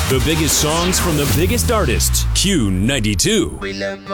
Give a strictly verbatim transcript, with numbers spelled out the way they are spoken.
The biggest songs from the biggest artists. Q ninety-two.